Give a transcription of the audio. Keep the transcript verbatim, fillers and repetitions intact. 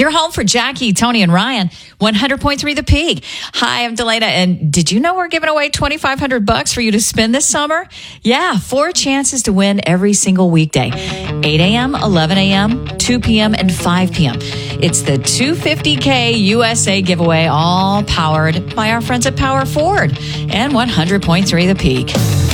You're home for Jackie, Tony, and Ryan. one hundred point three The Peak. Hi, I'm Delana. And did you know we're giving away twenty-five hundred bucks for you to spend this summer? Yeah, four chances to win every single weekday. eight a.m., eleven a.m., two p.m., and five p.m. It's the two hundred fifty K U S A giveaway, all powered by our friends at Power Ford and one hundred point three The Peak.